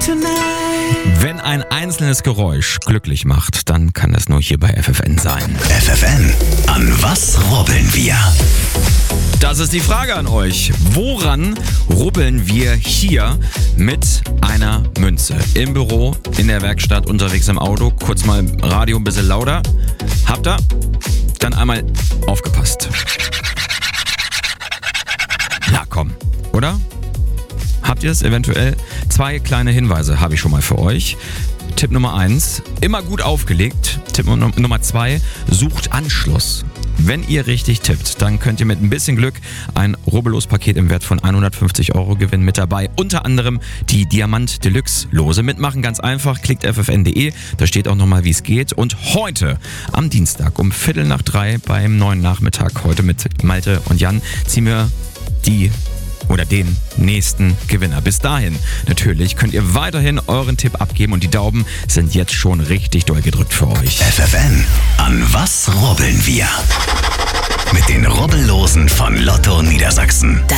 Wenn ein einzelnes Geräusch glücklich macht, dann kann das nur hier bei FFN sein. FFN, an was rubbeln wir? Das ist die Frage an euch. Woran rubbeln wir hier mit einer Münze? Im Büro, in der Werkstatt, unterwegs im Auto, kurz mal Radio ein bisschen lauter. Habt ihr? Dann einmal aufgepasst. Na komm, oder? Habt ihr es eventuell? 2 kleine Hinweise habe ich schon mal für euch. Tipp Nummer 1, immer gut aufgelegt. Tipp Nummer 2, sucht Anschluss. Wenn ihr richtig tippt, dann könnt ihr mit ein bisschen Glück ein Rubbellos-Paket im Wert von 150 € gewinnen mit dabei. Unter anderem die Diamant Deluxe Lose. Mitmachen ganz einfach, klickt ffn.de, da steht auch nochmal, wie es geht. Und heute, am Dienstag um 2:45 beim neuen Nachmittag, heute mit Malte und Jan, ziehen wir den nächsten Gewinner. Bis dahin, natürlich, könnt ihr weiterhin euren Tipp abgeben und die Daumen sind jetzt schon richtig doll gedrückt für euch. FFN, an was rubbeln wir? Mit den Rubbellosen von Lotto Niedersachsen.